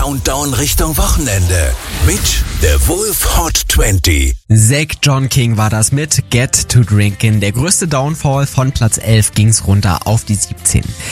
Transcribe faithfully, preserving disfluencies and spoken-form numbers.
Countdown Richtung Wochenende mit The Wolf Hot zwanzig. Zac John King war das mit Get to Drinkin'. Der größte Downfall von Platz elf ging's runter auf die siebzehn.